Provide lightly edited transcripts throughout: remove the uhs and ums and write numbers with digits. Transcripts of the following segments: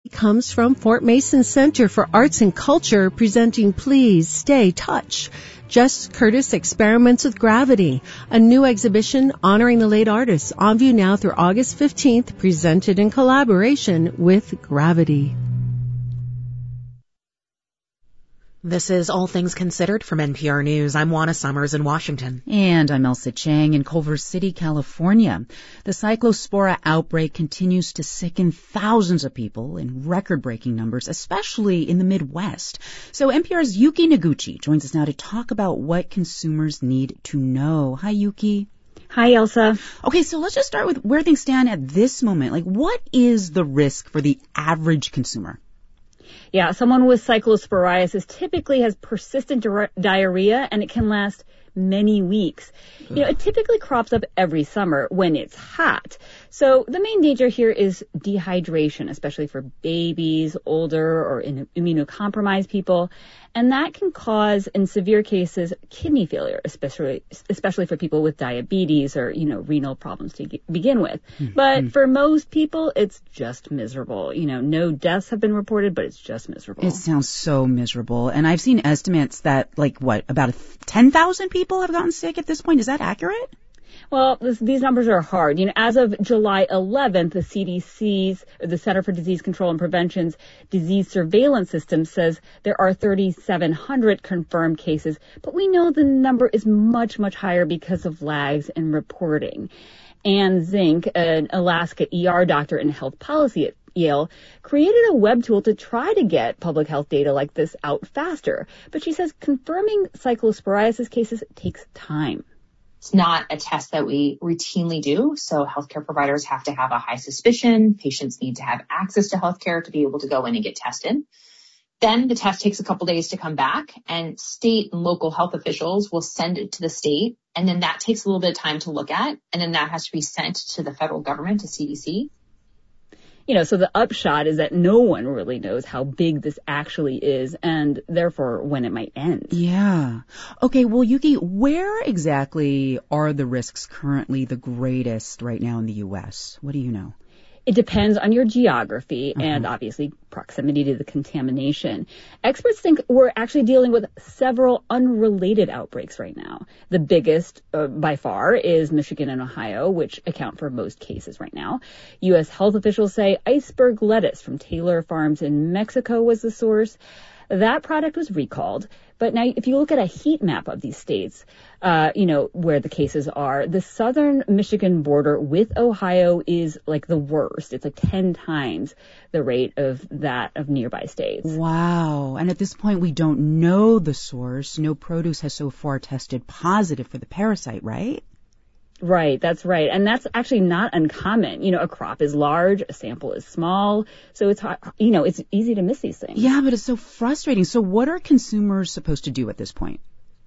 comes from Fort Mason Center for Arts and Culture, presenting Please Stay Touch. Jess Curtis Experiments with Gravity, a new exhibition honoring the late artist, on view now through August 15th, presented in collaboration with Gravity. This is All Things Considered from NPR News. I'm Juana Summers in Washington. And I'm Elsa Chang in Culver City, California. The Cyclospora outbreak continues to sicken thousands of people in record-breaking numbers, especially in the Midwest. So NPR's Yuki Noguchi joins us now to talk about what consumers need to know. Hi, Yuki. Hi, Elsa. Okay, so let's just start with where things stand at this moment. Like, what is the risk for the average consumer? Yeah, someone with cyclosporiasis typically has persistent diarrhea, and it can last many weeks. It typically crops up every summer when it's hot. So the main danger here is dehydration, especially for babies, older or immunocompromised people. And that can cause, in severe cases, kidney failure, especially for people with diabetes or, renal problems to begin with. But for most people, it's just miserable. No deaths have been reported, but it's just miserable. It sounds so miserable. And I've seen estimates that, about 10,000 people have gotten sick at this point. Is that accurate? Well, these numbers are hard. As of July 11th, the CDC's, the Center for Disease Control and Prevention's disease surveillance system says there are 3,700 confirmed cases, but we know the number is much, much higher because of lags in reporting. Ann Zink, an Alaska ER doctor in health policy at Yale, created a web tool to try to get public health data like this out faster. But she says confirming cyclosporiasis cases takes time. It's not a test that we routinely do, so healthcare providers have to have a high suspicion. Patients need to have access to healthcare to be able to go in and get tested. Then the test takes a couple days to come back, and state and local health officials will send it to the state, and then that takes a little bit of time to look at, and then that has to be sent to the federal government, to CDC. So the upshot is that no one really knows how big this actually is and therefore when it might end. Yeah. Okay, well, Yuki, where exactly are the risks currently the greatest right now in the U.S.? What do you know? It depends on your geography and obviously proximity to the contamination. Experts think we're actually dealing with several unrelated outbreaks right now. The biggest by far is Michigan and Ohio, which account for most cases right now. U.S. health officials say iceberg lettuce from Taylor Farms in Mexico was the source. That product was recalled. But now if you look at a heat map of these states, where the cases are, the southern Michigan border with Ohio is like the worst. It's like 10 times the rate of that of nearby states. Wow. And at this point, we don't know the source. No produce has so far tested positive for the parasite, right? Right, that's right. And that's actually not uncommon. A crop is large, a sample is small, so it's hard, it's easy to miss these things. Yeah, but it's so frustrating. So what are consumers supposed to do at this point?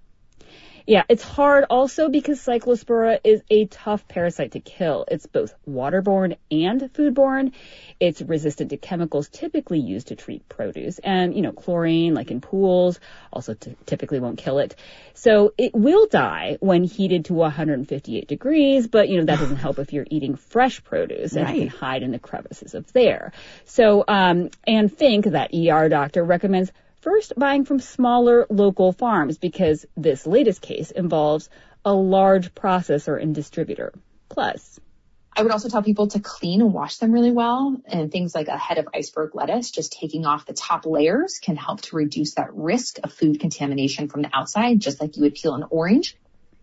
Yeah, it's hard also because Cyclospora is a tough parasite to kill. It's both waterborne and foodborne. It's resistant to chemicals typically used to treat produce. And, chlorine, like in pools, also typically won't kill it. So it will die when heated to 158 degrees, but, that doesn't help if you're eating fresh produce and it can hide in the crevices of there. So Anne Fink, that ER doctor, recommends first buying from smaller local farms because this latest case involves a large processor and distributor. Plus, I would also tell people to clean and wash them really well. And things like a head of iceberg lettuce, just taking off the top layers can help to reduce that risk of food contamination from the outside, just like you would peel an orange.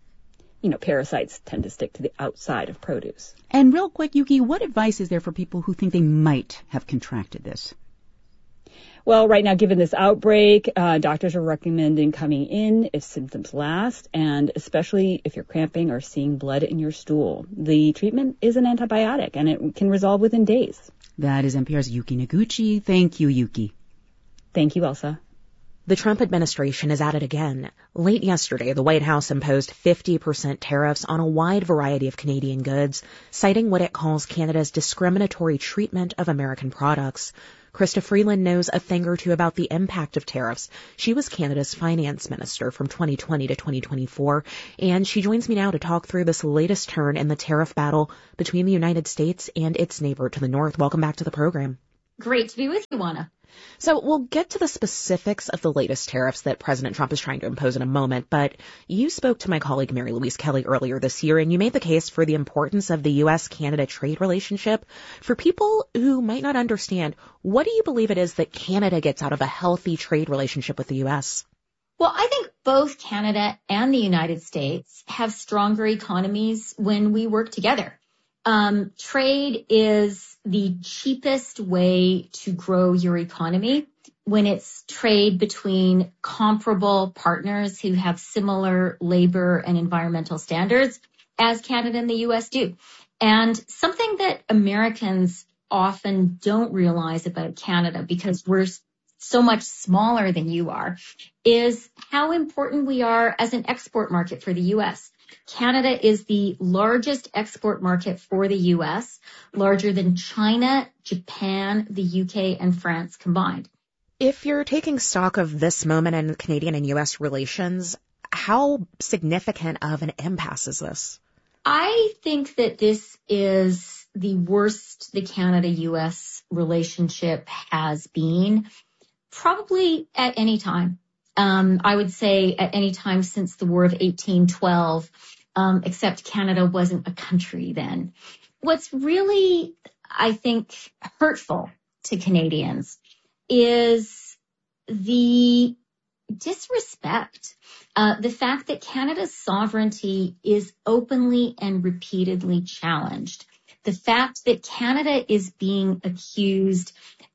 Parasites tend to stick to the outside of produce. And real quick, Yuki, what advice is there for people who think they might have contracted this? Well, right now, given this outbreak, doctors are recommending coming in if symptoms last, and especially if you're cramping or seeing blood in your stool. The treatment is an antibiotic, and it can resolve within days. That is NPR's Yuki Noguchi. Thank you, Yuki. Thank you, Elsa. The Trump administration is at it again. Late yesterday, the White House imposed 50% tariffs on a wide variety of Canadian goods, citing what it calls Canada's discriminatory treatment of American products. Krista Freeland knows a thing or two about the impact of tariffs. She was Canada's finance minister from 2020 to 2024, and she joins me now to talk through this latest turn in the tariff battle between the United States and its neighbor to the north. Welcome back to the program. Great to be with you, Juana. So we'll get to the specifics of the latest tariffs that President Trump is trying to impose in a moment, but you spoke to my colleague Mary Louise Kelly earlier this year, and you made the case for the importance of the U.S.-Canada trade relationship. For people who might not understand, what do you believe it is that Canada gets out of a healthy trade relationship with the U.S.? Well, I think both Canada and the United States have stronger economies when we work together. Trade is the cheapest way to grow your economy when it's trade between comparable partners who have similar labor and environmental standards as Canada and the U.S. do. And something that Americans often don't realize about Canada, because we're so much smaller than you are, is how important we are as an export market for the U.S. Canada is the largest export market for the U.S., larger than China, Japan, the U.K., and France combined. If you're taking stock of this moment in Canadian and U.S. relations, how significant of an impasse is this? I think that this is the worst the Canada-U.S. relationship has been, probably at any time. I would say at any time since the War of 1812, except Canada wasn't a country then. What's really, I think, hurtful to Canadians is the disrespect, the fact that Canada's sovereignty is openly and repeatedly challenged. The fact that Canada is being accused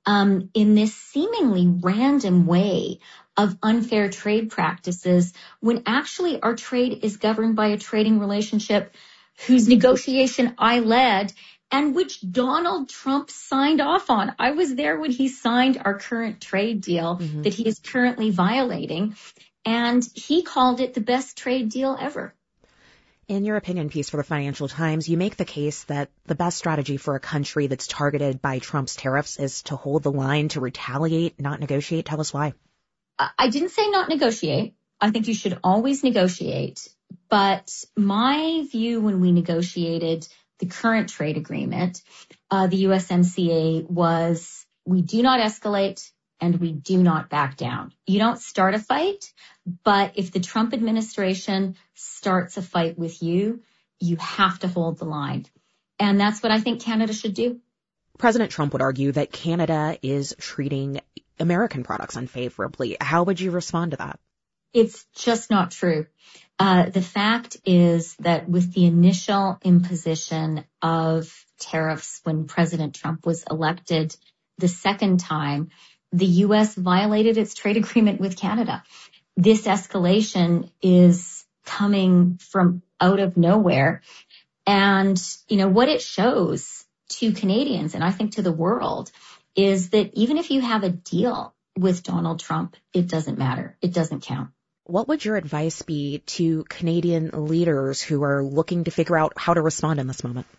in this seemingly random way of unfair trade practices, when actually our trade is governed by a trading relationship whose negotiation I led and which Donald Trump signed off on. I was there when he signed our current trade deal that he is currently violating, and he called it the best trade deal ever. In your opinion piece for the Financial Times, you make the case that the best strategy for a country that's targeted by Trump's tariffs is to hold the line, to retaliate, not negotiate. Tell us why. I didn't say not negotiate. I think you should always negotiate. But my view when we negotiated the current trade agreement, the USMCA, was we do not escalate and we do not back down. You don't start a fight, but if the Trump administration starts a fight with you, you have to hold the line. And that's what I think Canada should do. President Trump would argue that Canada is treating American products unfavorably. How would you respond to that? It's just not true. The fact is that with the initial imposition of tariffs when President Trump was elected the second time, the U.S. violated its trade agreement with Canada. This escalation is coming from out of nowhere. And, you know, what it shows to Canadians, and I think to the world, is that even if you have a deal with Donald Trump, it doesn't matter. It doesn't count. What would your advice be to Canadian leaders who are looking to figure out how to respond in this moment?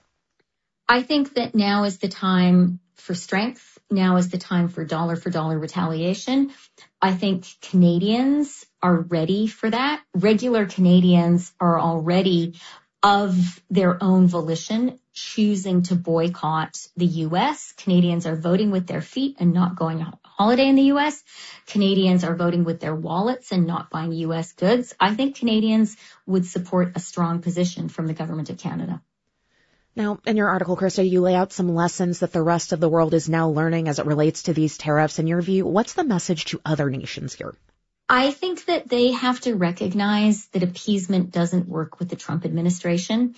I think that now is the time for strength. Now is the time for dollar retaliation. I think Canadians are ready for that. Regular Canadians are already of their own volition choosing to boycott the U.S. Canadians are voting with their feet and not going on holiday in the U.S. Canadians are voting with their wallets and not buying U.S. goods. I think Canadians would support a strong position from the government of Canada. Now, in your article, Krista, you lay out some lessons that the rest of the world is now learning as it relates to these tariffs. In your view, what's the message to other nations here? I think that they have to recognize that appeasement doesn't work with the Trump administration.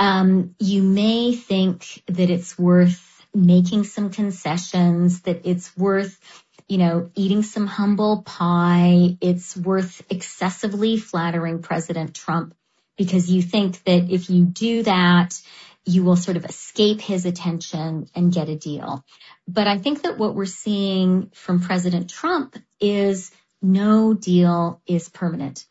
You may think that it's worth making some concessions, that it's worth, eating some humble pie. It's worth excessively flattering President Trump because you think that if you do that, you will sort of escape his attention and get a deal. But I think that what we're seeing from President Trump is no deal is permanent.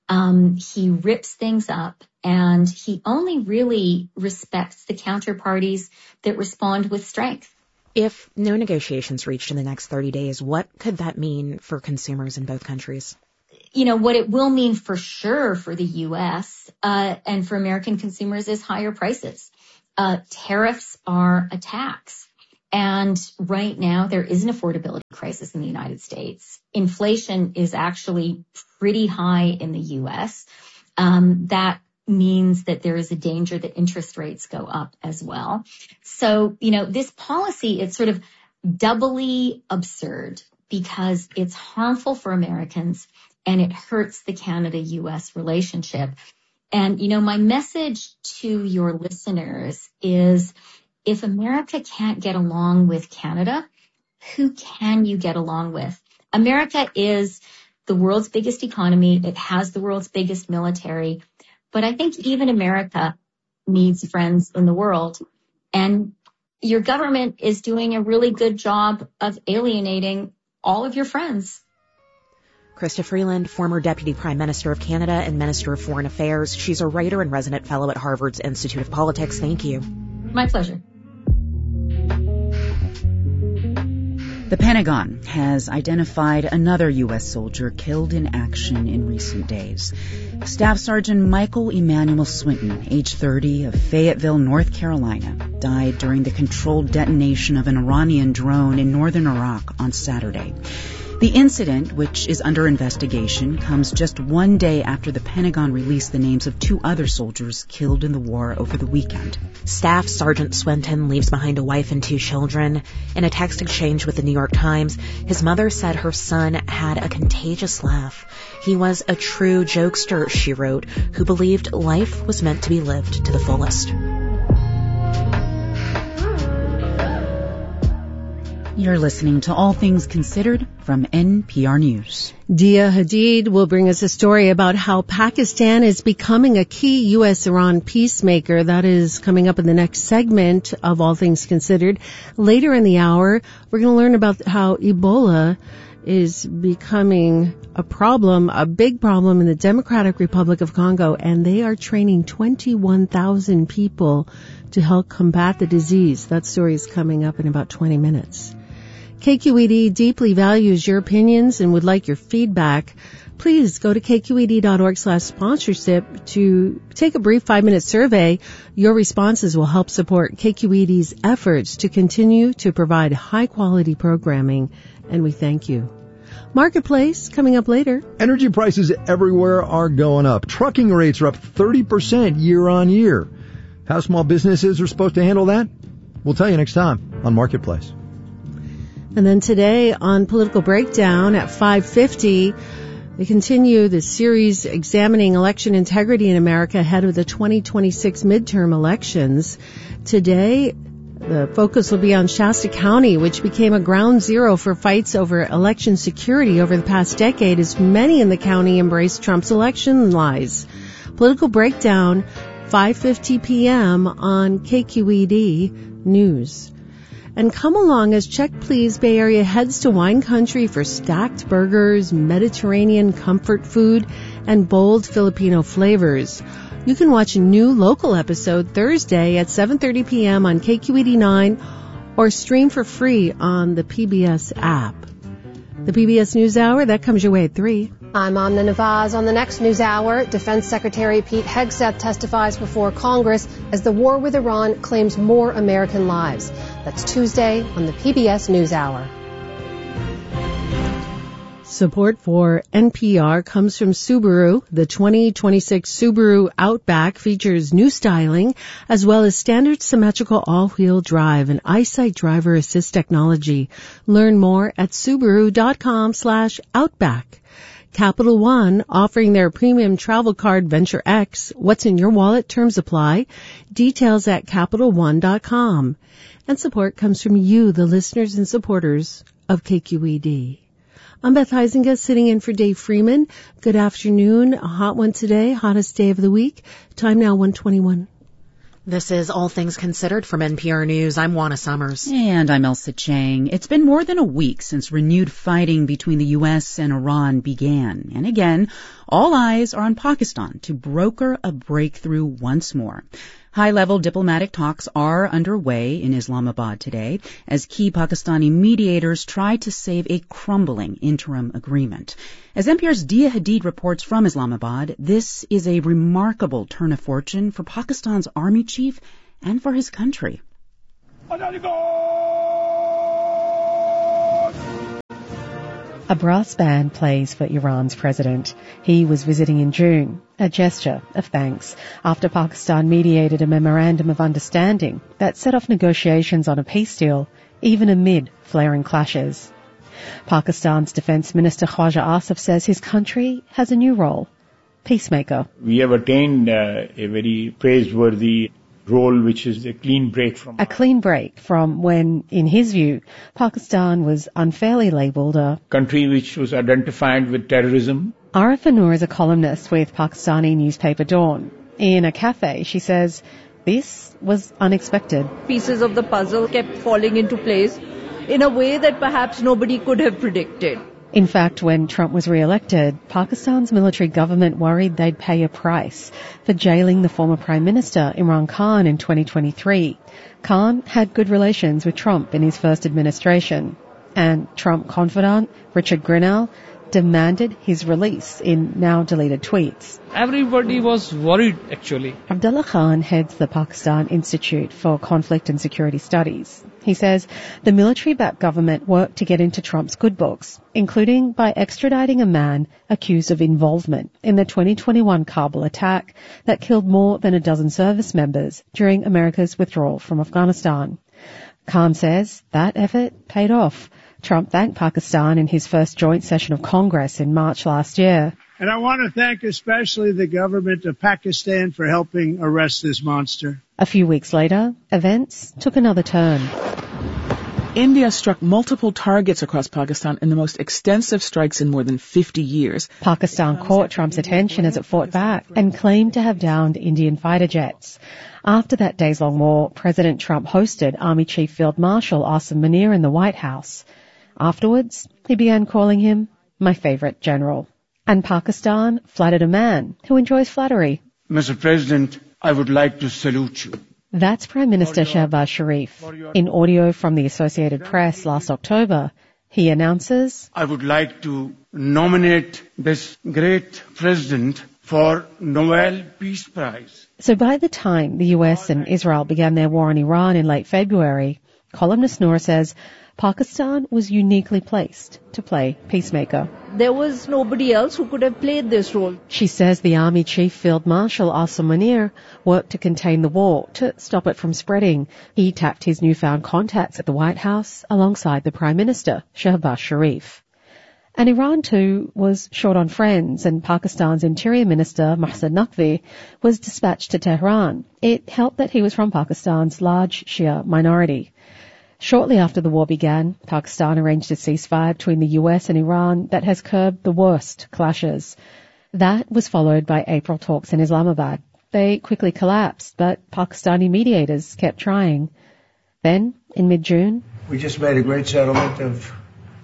He rips things up and he only really respects the counterparties that respond with strength. If no negotiations reached in the next 30 days, what could that mean for consumers in both countries? What it will mean for sure for the U.S. And for American consumers is higher prices. Tariffs are a tax. And right now, there is an affordability crisis in the United States. Inflation is actually pretty high in the U.S. That means that there is a danger that interest rates go up as well. So, this policy, it's sort of doubly absurd because it's harmful for Americans and it hurts the Canada-U.S. relationship. And, my message to your listeners is, if America can't get along with Canada, who can you get along with? America is the world's biggest economy. It has the world's biggest military. But I think even America needs friends in the world. And your government is doing a really good job of alienating all of your friends. Chrystia Freeland, former Deputy Prime Minister of Canada and Minister of Foreign Affairs. She's a writer and resident fellow at Harvard's Institute of Politics. Thank you. My pleasure. The Pentagon has identified another U.S. soldier killed in action in recent days. Staff Sergeant Michael Emmanuel Swinton, age 30, of Fayetteville, North Carolina, died during the controlled detonation of an Iranian drone in northern Iraq on Saturday. The incident, which is under investigation, comes just one day after the Pentagon released the names of 2 other soldiers killed in the war over the weekend. Staff Sergeant Swinton leaves behind a wife and 2 children. In a text exchange with the New York Times, his mother said her son had a contagious laugh. He was a true jokester, she wrote, who believed life was meant to be lived to the fullest. You're listening to All Things Considered from NPR News. Dia Hadid will bring us a story about how Pakistan is becoming a key U.S.-Iran peacemaker. That is coming up in the next segment of All Things Considered. Later in the hour, we're going to learn about how Ebola is becoming a problem, a big problem in the Democratic Republic of Congo, and they are training 21,000 people to help combat the disease. That story is coming up in about 20 minutes. KQED deeply values your opinions and would like your feedback. Please go to kqed.org/sponsorship to take a brief 5-minute survey. Your responses will help support KQED's efforts to continue to provide high-quality programming, and we thank you. Marketplace coming up later. Energy prices everywhere are going up. Trucking rates are up 30% year on year. How small businesses are supposed to handle that? We'll tell you next time on Marketplace. And then today on Political Breakdown at 5:50, we continue the series examining election integrity in America ahead of the 2026 midterm elections. Today, the focus will be on Shasta County, which became a ground zero for fights over election security over the past decade as many in the county embraced Trump's election lies. Political Breakdown, 5:50 p.m. on KQED News. And come along as Check Please Bay Area heads to wine country for stacked burgers, Mediterranean comfort food, and bold Filipino flavors. You can watch a new local episode Thursday at 7:30 p.m. on KQED9 or stream for free on the PBS app. The PBS NewsHour, that comes your way at 3. I'm Amna Nawaz. On the next NewsHour, Defense Secretary Pete Hegseth testifies before Congress as the war with Iran claims more American lives. That's Tuesday on the PBS NewsHour. Support for NPR comes from Subaru. The 2026 Subaru Outback features new styling as well as standard symmetrical all-wheel drive and EyeSight driver assist technology. Learn more at Subaru.com/Outback. Capital One offering their premium travel card Venture X. What's in your wallet? Terms apply. Details at CapitalOne.com. And support comes from you, the listeners and supporters of KQED. I'm Beth Heisinga sitting in for Dave Freeman. Good afternoon. A hot one today, hottest day of the week. Time now 1:21. This is All Things Considered from NPR News. I'm Juana Summers. And I'm Elsa Chang. It's been more than a week since renewed fighting between the U.S. and Iran began. And again, all eyes are on Pakistan to broker a breakthrough once more. High-level diplomatic talks are underway in Islamabad today as key Pakistani mediators try to save a crumbling interim agreement. As NPR's Dia Hadid reports from Islamabad, this is a remarkable turn of fortune for Pakistan's army chief and for his country. A brass band plays for Iran's president. He was visiting in June, a gesture of thanks, after Pakistan mediated a memorandum of understanding that set off negotiations on a peace deal, even amid flaring clashes. Pakistan's Defence Minister Khwaja Asif says his country has a new role, peacemaker. We have attained a very praiseworthy role, which is a clean break from when, in his view, Pakistan was unfairly labelled a country which was identified with terrorism. Arifa Noor is a columnist with Pakistani newspaper Dawn. In a cafe, she says this was unexpected. Pieces of the puzzle kept falling into place in a way that perhaps nobody could have predicted. In fact, when Trump was re-elected, Pakistan's military government worried they'd pay a price for jailing the former Prime Minister Imran Khan in 2023. Khan had good relations with Trump in his first administration, and Trump confidant Richard Grenell demanded his release in now-deleted tweets. Everybody was worried, actually. Abdullah Khan heads the Pakistan Institute for Conflict and Security Studies. He says the military-backed government worked to get into Trump's good books, including by extraditing a man accused of involvement in the 2021 Kabul attack that killed more than a dozen service members during America's withdrawal from Afghanistan. Khan says that effort paid off. Trump thanked Pakistan in his first joint session of Congress in March last year. And I want to thank especially the government of Pakistan for helping arrest this monster. A few weeks later, events took another turn. India struck multiple targets across Pakistan in the most extensive strikes in more than 50 years. Pakistan caught Trump's attention as it fought back and claimed to have downed Indian fighter jets. After that days-long war, President Trump hosted Army Chief Field Marshal Asim Munir in the White House. Afterwards, he began calling him my favorite general. And Pakistan flattered a man who enjoys flattery. Mr. President, I would like to salute you. That's Prime Minister Shehbaz Sharif. In audio from the Associated Press last October, he announces, I would like to nominate this great president for Nobel Peace Prize. So by the time the US and Israel began their war on Iran in late February, columnist Noor says Pakistan was uniquely placed to play peacemaker. There was nobody else who could have played this role. She says the Army Chief Field Marshal Asim Munir worked to contain the war, to stop it from spreading. He tapped his newfound contacts at the White House alongside the Prime Minister, Shehbaz Sharif. And Iran, too, was short on friends, and Pakistan's Interior Minister, Mohsen Naqvi, was dispatched to Tehran. It helped that he was from Pakistan's large Shia minority. Shortly after the war began, Pakistan arranged a ceasefire between the US and Iran that has curbed the worst clashes. That was followed by April talks in Islamabad. They quickly collapsed, but Pakistani mediators kept trying. Then, in mid-June, we just made a great settlement of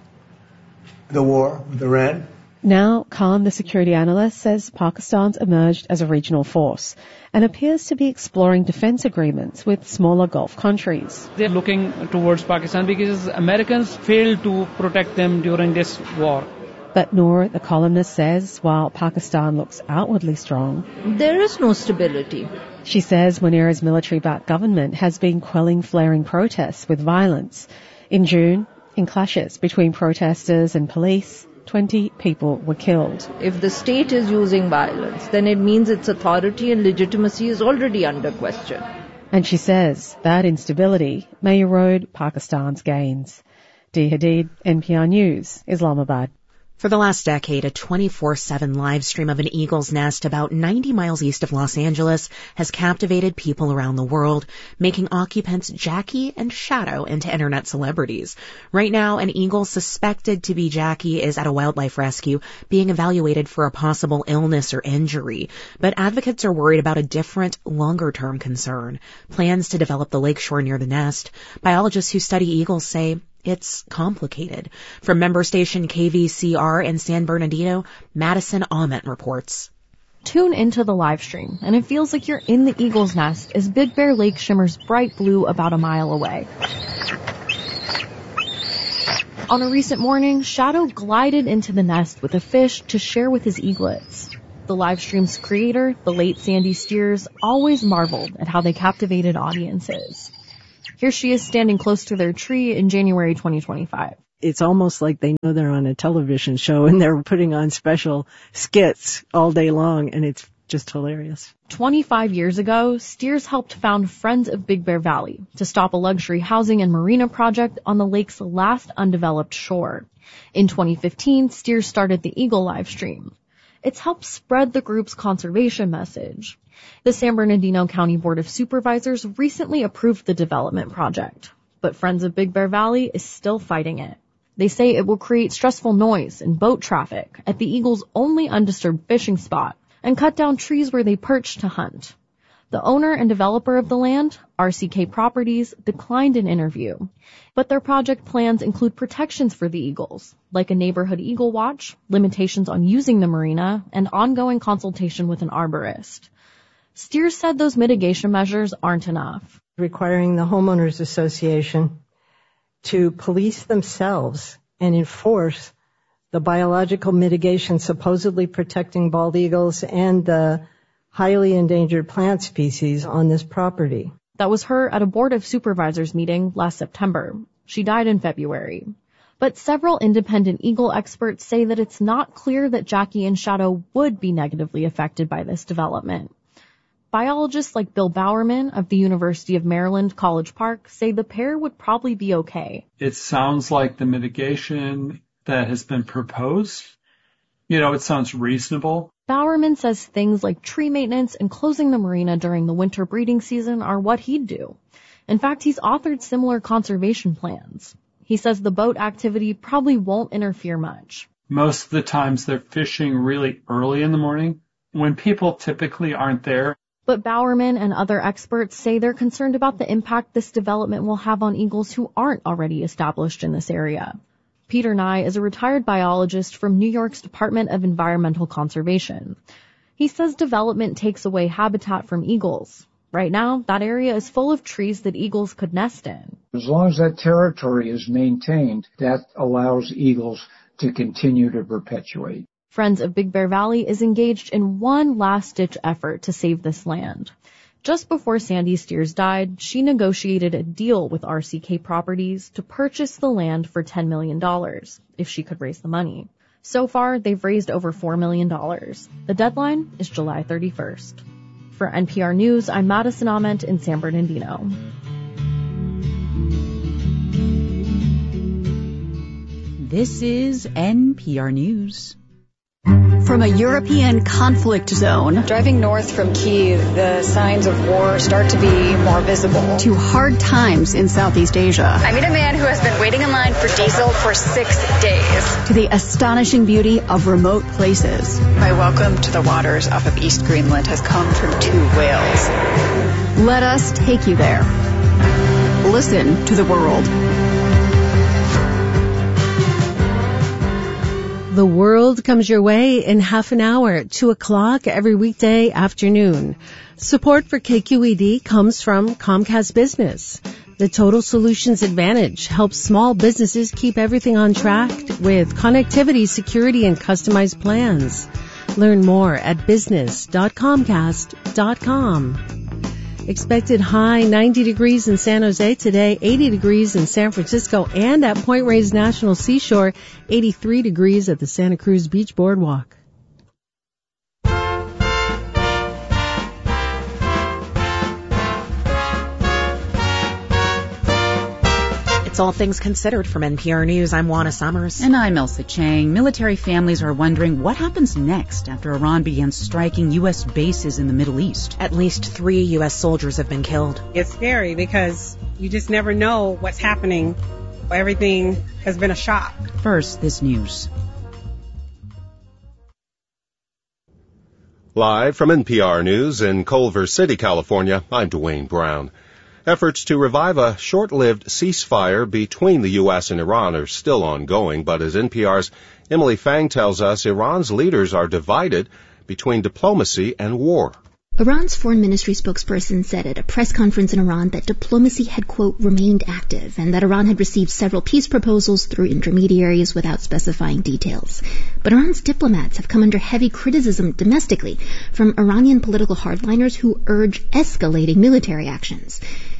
the war with Iran. Now, Khan, the security analyst, says Pakistan's emerged as a regional force and appears to be exploring defense agreements with smaller Gulf countries. They're looking towards Pakistan because Americans failed to protect them during this war. But Noor, the columnist, says while Pakistan looks outwardly strong, there is no stability. She says Munir's military-backed government has been quelling flaring protests with violence. In June, in clashes between protesters and police, 20 people were killed. If the state is using violence, then it means its authority and legitimacy is already under question. And she says that instability may erode Pakistan's gains. Dee Hadid, NPR News, Islamabad. For the last decade, a 24/7 live stream of an eagle's nest about 90 miles east of Los Angeles has captivated people around the world, making occupants Jackie and Shadow into internet celebrities. Right now, an eagle suspected to be Jackie is at a wildlife rescue being evaluated for a possible illness or injury. But advocates are worried about a different, longer-term concern: plans to develop the lakeshore near the nest. Biologists who study eagles say it's complicated. From member station KVCR in San Bernardino, Madison Ament reports. Tune into the live stream, and it feels like you're in the eagle's nest as Big Bear Lake shimmers bright blue about a mile away. On a recent morning, Shadow glided into the nest with a fish to share with his eaglets. The live stream's creator, the late Sandy Steers, always marveled at how they captivated audiences. Here she is standing close to their tree in January 2025. It's almost like they know they're on a television show and they're putting on special skits all day long, and it's just hilarious. 25 years ago, Steers helped found Friends of Big Bear Valley to stop a luxury housing and marina project on the lake's last undeveloped shore. In 2015, Steers started the Eagle livestream. It's helped spread the group's conservation message. The San Bernardino County Board of Supervisors recently approved the development project, but Friends of Big Bear Valley is still fighting it. They say it will create stressful noise and boat traffic at the Eagle's only undisturbed fishing spot and cut down trees where they perch to hunt. The owner and developer of the land, RCK Properties, declined an interview, but their project plans include protections for the eagles, like a neighborhood eagle watch, limitations on using the marina, and ongoing consultation with an arborist. Steers said those mitigation measures aren't enough. Requiring the homeowners association to police themselves and enforce the biological mitigation supposedly protecting bald eagles and the highly endangered plant species on this property. That was her at a Board of Supervisors meeting last September. She died in February. But several independent eagle experts say that it's not clear that Jackie and Shadow would be negatively affected by this development. Biologists like Bill Bowerman of the University of Maryland College Park say the pair would probably be okay. It sounds like the mitigation that has been proposed, it sounds reasonable. Bowerman says things like tree maintenance and closing the marina during the winter breeding season are what he'd do. In fact, he's authored similar conservation plans. He says the boat activity probably won't interfere much. Most of the times they're fishing really early in the morning when people typically aren't there. But Bowerman and other experts say they're concerned about the impact this development will have on eagles who aren't already established in this area. Peter Nye is a retired biologist from New York's Department of Environmental Conservation. He says development takes away habitat from eagles. Right now, that area is full of trees that eagles could nest in. As long as that territory is maintained, that allows eagles to continue to perpetuate. Friends of Big Bear Valley is engaged in one last-ditch effort to save this land. Just before Sandy Steers died, she negotiated a deal with RCK Properties to purchase the land for $10 million, if she could raise the money. So far, they've raised over $4 million. The deadline is July 31st. For NPR News, I'm Madison Ament in San Bernardino. This is NPR News. From a European conflict zone, driving north from Kyiv, the signs of war start to be more visible, to hard times in Southeast Asia. I meet a man who has been waiting in line for diesel for 6 days, to the astonishing beauty of remote places. My welcome to the waters off of East Greenland has come from 2 whales. Let us take you there. Listen to the world. The world comes your way in half an hour at 2 o'clock every weekday afternoon. Support for KQED comes from Comcast Business. The Total Solutions Advantage helps small businesses keep everything on track with connectivity, security, and customized plans. Learn more at business.comcast.com. Expected high 90 degrees in San Jose today, 80 degrees in San Francisco, and at Point Reyes National Seashore, 83 degrees at the Santa Cruz Beach Boardwalk. It's All Things Considered from NPR News. I'm Juana Summers. And I'm Elsa Chang. Military families are wondering what happens next after Iran began striking U.S. bases in the Middle East. At least 3 U.S. soldiers have been killed. It's scary because you just never know what's happening. Everything has been a shock. First, this news. Live from NPR News in Culver City, California, I'm Dwayne Brown. Efforts to revive a short-lived ceasefire between the U.S. and Iran are still ongoing, but as NPR's Emily Fang tells us, Iran's leaders are divided between diplomacy and war. Iran's foreign ministry spokesperson said at a press conference in Iran that diplomacy had, quote, remained active and that Iran had received several peace proposals through intermediaries without specifying details. But Iran's diplomats have come under heavy criticism domestically from Iranian political hardliners who urge escalating military actions.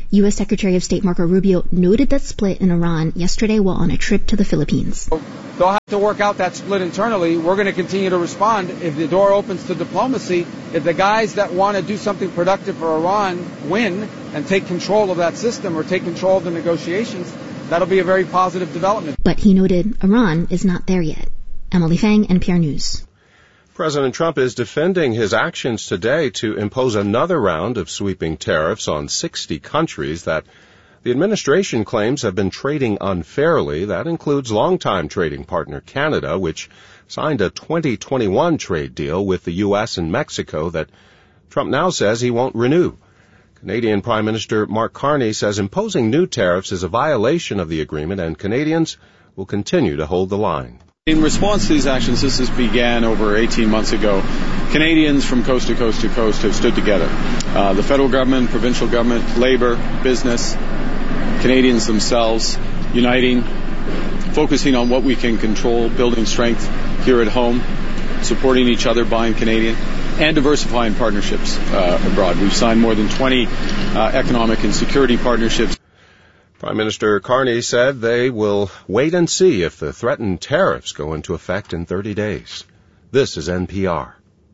U.S. Secretary of State Marco Rubio noted that split in Iran yesterday while on a trip to the Philippines. They'll have to work out that split internally. We're going to continue to respond. If the door opens to diplomacy, if the guys that want to do something productive for Iran win and take control of that system or take control of the negotiations, that'll be a very positive development. But he noted Iran is not there yet. Emily Fang, NPR News. President Trump is defending his actions today to impose another round of sweeping tariffs on 60 countries that the administration claims have been trading unfairly. That includes longtime trading partner Canada, which signed a 2021 trade deal with the U.S. and Mexico that Trump now says he won't renew. Canadian Prime Minister Mark Carney says imposing new tariffs is a violation of the agreement, and Canadians will continue to hold the line. In response to these actions, this began over 18 months ago. Canadians from coast to coast to coast have stood together. The federal government, provincial government, labor, business, Canadians themselves, uniting, focusing on what we can control, building strength here at home, supporting each other, buying Canadian, and diversifying partnerships abroad. We've signed more than 20 economic and security partnerships. Prime Minister Carney said they will wait and see if the threatened tariffs go into effect in 30 days. This is NPR.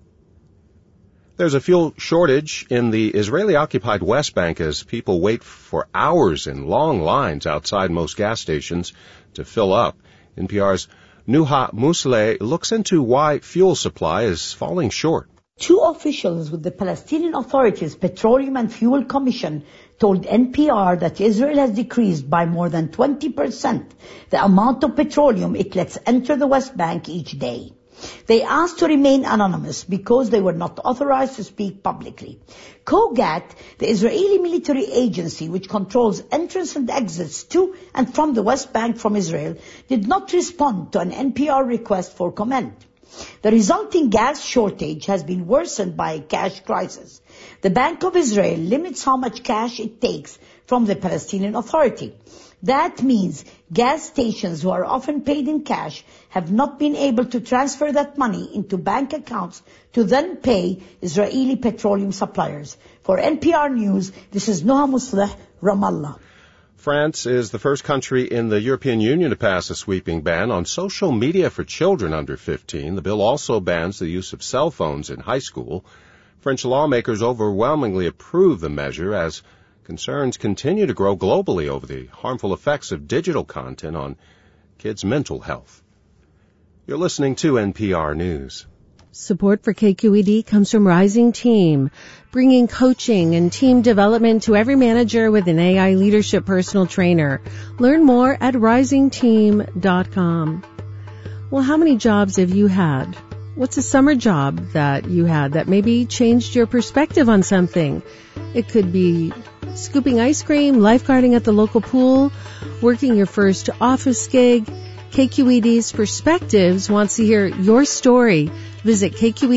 There's a fuel shortage in the Israeli-occupied West Bank as people wait for hours in long lines outside most gas stations to fill up. NPR's Nuha Musleh looks into why fuel supply is falling short. Two officials with the Palestinian Authority's Petroleum and Fuel Commission told NPR that Israel has decreased by more than 20% the amount of petroleum it lets enter the West Bank each day. They asked to remain anonymous because they were not authorized to speak publicly. Kogat, the Israeli military agency which controls entrance and exits to and from the West Bank from Israel, did not respond to an NPR request for comment. The resulting gas shortage has been worsened by a cash crisis. The Bank of Israel limits how much cash it takes from the Palestinian Authority. That means gas stations who are often paid in cash have not been able to transfer that money into bank accounts to then pay Israeli petroleum suppliers. For NPR News, this is Nuha Musleh, Ramallah. France is the first country in the European Union to pass a sweeping ban on social media for children under 15. The bill also bans the use of cell phones in high school. French lawmakers overwhelmingly approve the measure as concerns continue to grow globally over the harmful effects of digital content on kids' mental health. You're listening to NPR News. Support for KQED comes from Rising Team, bringing coaching and team development to every manager with an AI leadership personal trainer. Learn more at risingteam.com. Well, how many jobs have you had? What's a summer job that you had that maybe changed your perspective on something? It could be scooping ice cream, lifeguarding at the local pool, working your first office gig. KQED's Perspectives wants to hear your story. Visit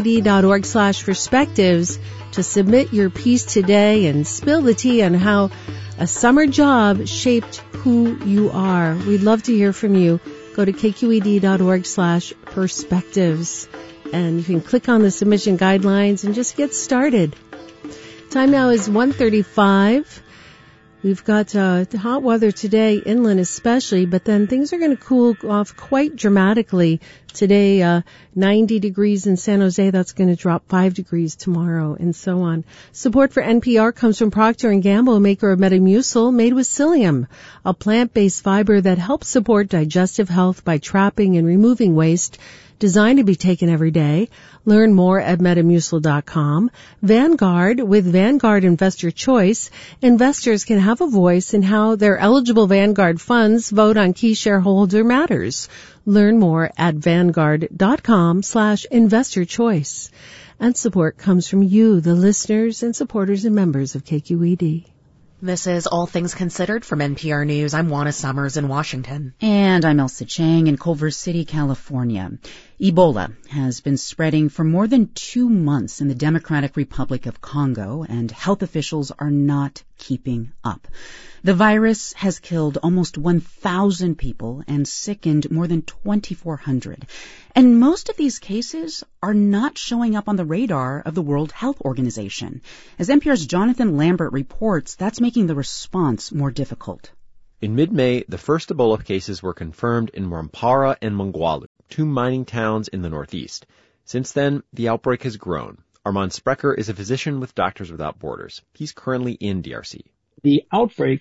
kqed.org/perspectives to submit your piece today and spill the tea on how a summer job shaped who you are. We'd love to hear from you. Go to kqed.org/perspectives and you can click on the submission guidelines and just get started. Time now is 1:35. We've got hot weather today, inland especially, but then things are going to cool off quite dramatically. Today, 90 degrees in San Jose. That's going to drop 5 degrees tomorrow, and so on. Support for NPR comes from Procter & Gamble, maker of Metamucil, made with psyllium, a plant-based fiber that helps support digestive health by trapping and removing waste, designed to be taken every day. Learn more at Metamucil.com. Vanguard, with Vanguard Investor Choice, investors can have a voice in how their eligible Vanguard funds vote on key shareholder matters. Learn more at Vanguard.com/investor choice. And support comes from you, the listeners and supporters and members of KQED. This is All Things Considered from NPR News. I'm Juana Summers in Washington. And I'm Elsa Chang in Culver City, California. Ebola has been spreading for more than 2 months in the Democratic Republic of Congo, and health officials are not keeping up. The virus has killed almost 1,000 people and sickened more than 2,400. And most of these cases are not showing up on the radar of the World Health Organization. As NPR's Jonathan Lambert reports, that's making the response more difficult. In mid-May, the first Ebola cases were confirmed in Rwampara and Mongwalu, 2 mining towns in the northeast. Since then, the outbreak has grown. Armand Sprecher is a physician with Doctors Without Borders. He's currently in DRC. The outbreak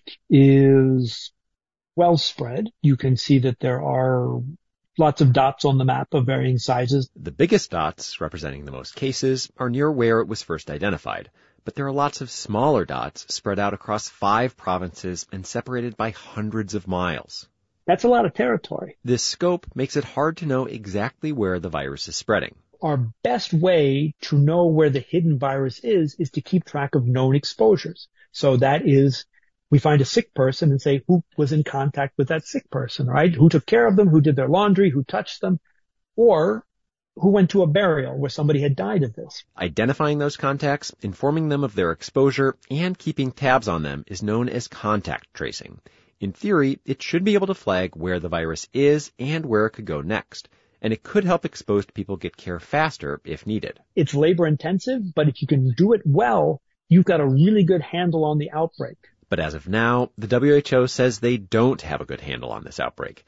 is well spread. You can see that there are lots of dots on the map of varying sizes. The biggest dots, representing the most cases, are near where it was first identified. But there are lots of smaller dots spread out across 5 provinces and separated by hundreds of miles. That's a lot of territory. This scope makes it hard to know exactly where the virus is spreading. Our best way to know where the hidden virus is to keep track of known exposures. So that is, we find a sick person and say who was in contact with that sick person, right? Who took care of them, who did their laundry, who touched them, or who went to a burial where somebody had died of this. Identifying those contacts, informing them of their exposure, and keeping tabs on them is known as contact tracing. In theory, it should be able to flag where the virus is and where it could go next. And it could help exposed people get care faster if needed. It's labor intensive, but if you can do it well, you've got a really good handle on the outbreak. But as of now, the WHO says they don't have a good handle on this outbreak.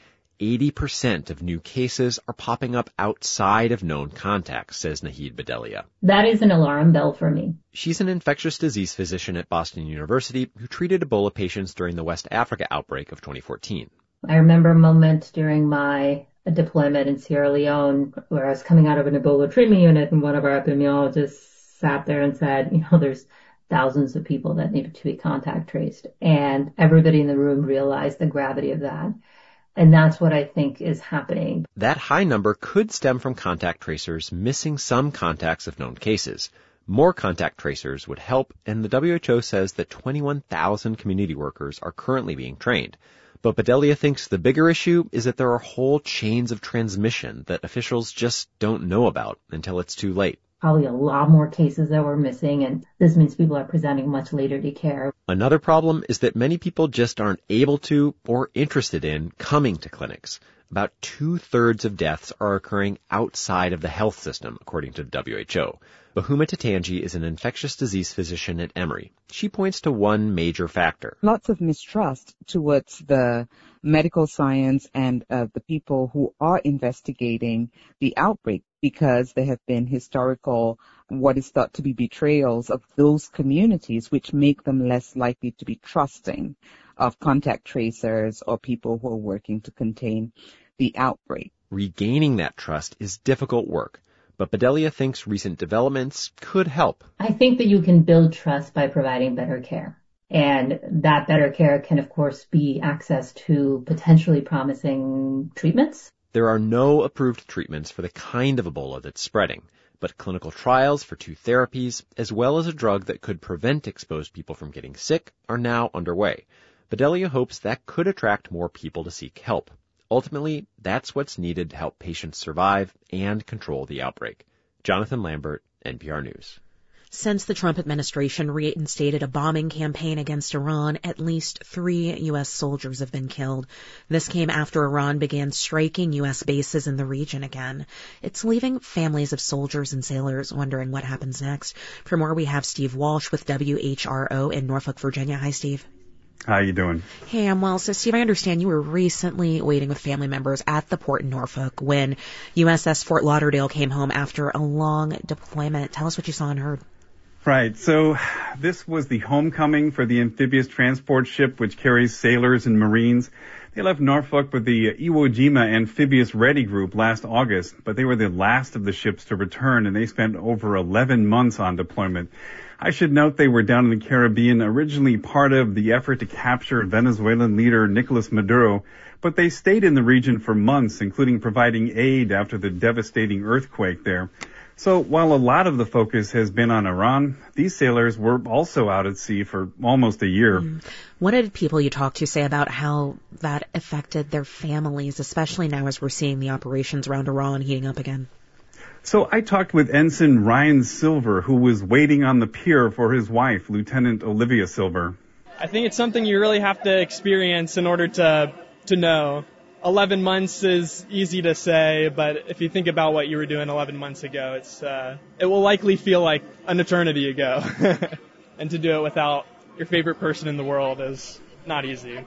80% of new cases are popping up outside of known contacts, says Nahid Bedelia. That is an alarm bell for me. She's an infectious disease physician at Boston University who treated Ebola patients during the West Africa outbreak of 2014. I remember a moment during my deployment in Sierra Leone where I was coming out of an Ebola treatment unit and one of our epidemiologists sat there and said, there's thousands of people that needed to be contact traced. And everybody in the room realized the gravity of that. And that's what I think is happening. That high number could stem from contact tracers missing some contacts of known cases. More contact tracers would help, and the WHO says that 21,000 community workers are currently being trained. But Bedelia thinks the bigger issue is that there are whole chains of transmission that officials just don't know about until it's too late. Probably a lot more cases that we're missing, and this means people are presenting much later to care. Another problem is that many people just aren't able to or interested in coming to clinics. About 2/3 of deaths are occurring outside of the health system, according to the WHO. Bahuma Tatanji is an infectious disease physician at Emory. She points to one major factor. Lots of mistrust towards the medical science and the people who are investigating the outbreak, because there have been historical, what is thought to be betrayals of those communities, which make them less likely to be trusting of contact tracers or people who are working to contain the outbreak. Regaining that trust is difficult work, but Bedelia thinks recent developments could help. I think that you can build trust by providing better care. And that better care can, of course, be access to potentially promising treatments. There are no approved treatments for the kind of Ebola that's spreading, but clinical trials for 2 therapies, as well as a drug that could prevent exposed people from getting sick, are now underway. Bedelia hopes that could attract more people to seek help. Ultimately, that's what's needed to help patients survive and control the outbreak. Jonathan Lambert, NPR News. Since the Trump administration reinstated a bombing campaign against Iran, at least 3 U.S. soldiers have been killed. This came after Iran began striking U.S. bases in the region again. It's leaving families of soldiers and sailors wondering what happens next. For more, we have Steve Walsh with WHRO in Norfolk, Virginia. Hi, Steve. How you doing? Hey, I'm well. So, Steve, I understand you were recently waiting with family members at the port in Norfolk when USS Fort Lauderdale came home after a long deployment. Tell us what you saw and heard. Right. So this was the homecoming for the amphibious transport ship which carries sailors and Marines. They left Norfolk with the Iwo Jima Amphibious Ready Group last August, but they were the last of the ships to return, and they spent over 11 months on deployment. I should note they were down in the Caribbean, originally part of the effort to capture Venezuelan leader Nicolas Maduro, but they stayed in the region for months, including providing aid after the devastating earthquake there. So while a lot of the focus has been on Iran, these sailors were also out at sea for almost a year. What did people you talked to say about how that affected their families, especially now as we're seeing the operations around Iran heating up again? So I talked with Ensign Ryan Silver, who was waiting on the pier for his wife, Lieutenant Olivia Silver. I think it's something you really have to experience in order to know. 11 months is easy to say, but if you think about what you were doing 11 months ago, it will likely feel like an eternity ago. And to do it without your favorite person in the world is not easy.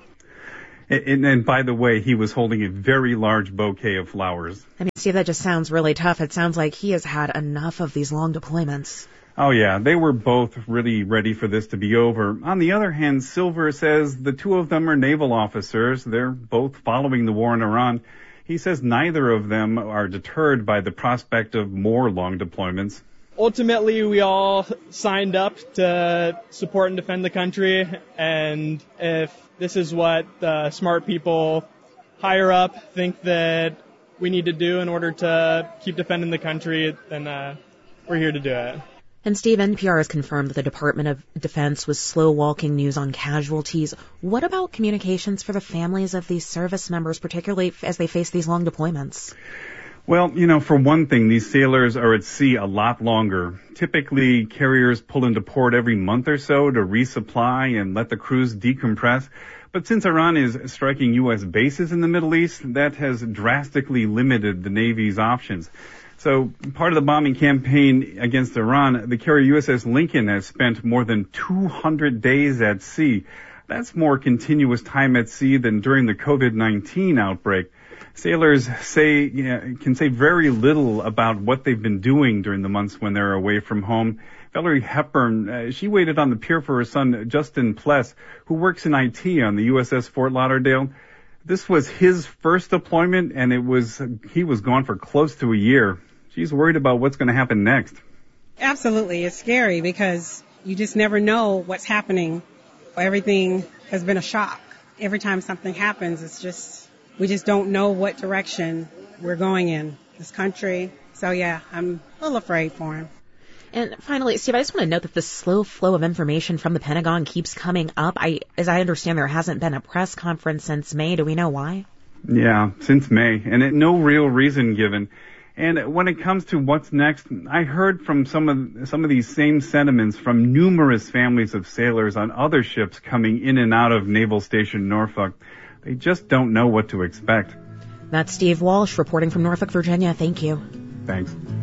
And by the way, he was holding a very large bouquet of flowers. I mean, Steve, that just sounds really tough. It sounds like he has had enough of these long deployments. Oh, yeah, they were both really ready for this to be over. On the other hand, Silver says the two of them are naval officers. They're both following the war in Iran. He says neither of them are deterred by the prospect of more long deployments. Ultimately, we all signed up to support and defend the country, and if this is what the smart people higher up think that we need to do in order to keep defending the country, then we're here to do it. And Steve, NPR has confirmed that the Department of Defense was slow-walking news on casualties. What about communications for the families of these service members, particularly as they face these long deployments? Well, for one thing, these sailors are at sea a lot longer. Typically, carriers pull into port every month or so to resupply and let the crews decompress. But since Iran is striking U.S. bases in the Middle East, that has drastically limited the Navy's options. So part of the bombing campaign against Iran, the carrier USS Lincoln has spent more than 200 days at sea. That's more continuous time at sea than during the COVID-19 outbreak. Sailors can say very little about what they've been doing during the months when they're away from home. Valerie Hepburn, she waited on the pier for her son, Justin Pless, who works in IT on the USS Fort Lauderdale. This was his first deployment, and he was gone for close to a year. She's worried about what's going to happen next. Absolutely. It's scary because you just never know what's happening. Everything has been a shock. Every time something happens, we just don't know what direction we're going in this country. So yeah, I'm a little afraid for him. And finally, Steve, I just want to note that the slow flow of information from the Pentagon keeps coming up. As I understand, there hasn't been a press conference since May. Do we know why? Yeah, since May, and no real reason given. And when it comes to what's next, I heard from some of these same sentiments from numerous families of sailors on other ships coming in and out of Naval Station Norfolk. They just don't know what to expect. That's Steve Walsh reporting from Norfolk, Virginia. Thank you. Thanks.